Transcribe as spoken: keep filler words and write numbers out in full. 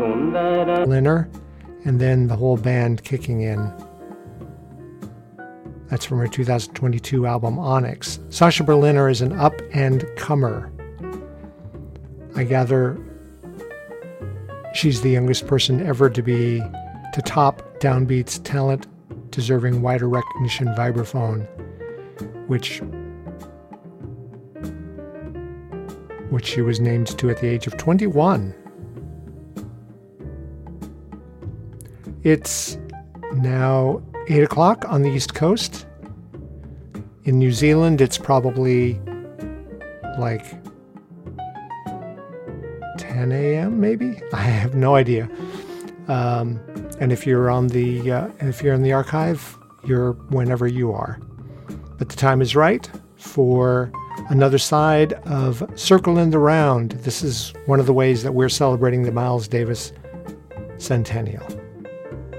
Berliner, and then the whole band kicking in. That's from her two thousand twenty-two album Onyx. Sasha Berliner is an up-and-comer. I gather she's the youngest person ever to be to top Downbeat's talent-deserving wider recognition vibraphone, which which she was named to at the age of twenty-one. It's now eight o'clock on the East Coast. In New Zealand, it's probably like ten a.m. maybe? I have no idea. Um, and if you're on the uh, if you're in the archive, you're whenever you are. But the time is right for another side of Circle in the Round. This is one of the ways that we're celebrating the Miles Davis centennial.